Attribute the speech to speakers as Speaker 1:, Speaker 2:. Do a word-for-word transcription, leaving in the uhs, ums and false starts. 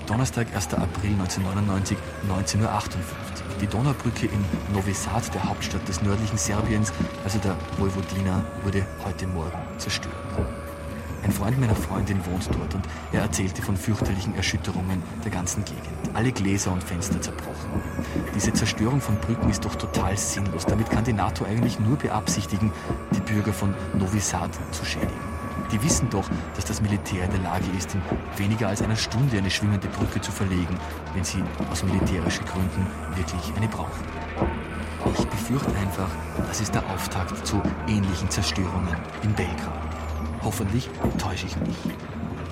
Speaker 1: Donnerstag, erster April neunzehnhundertneunundneunzig, neunzehn Uhr achtundfünfzig. Die Donaubrücke in Novi Sad, der Hauptstadt des nördlichen Serbiens, also der Vojvodina, wurde heute Morgen zerstört. Ein Freund meiner Freundin wohnt dort und er erzählte von fürchterlichen Erschütterungen der ganzen Gegend. Alle Gläser und Fenster zerbrochen. Diese Zerstörung von Brücken ist doch total sinnlos. Damit kann die NATO eigentlich nur beabsichtigen, die Bürger von Novi Sad zu schädigen. Die wissen doch, dass das Militär in der Lage ist, in weniger als einer Stunde eine schwimmende Brücke zu verlegen, wenn sie aus militärischen Gründen wirklich eine brauchen. Ich befürchte einfach, das ist der Auftakt zu ähnlichen Zerstörungen in Belgrad. Hoffentlich täusche ich mich.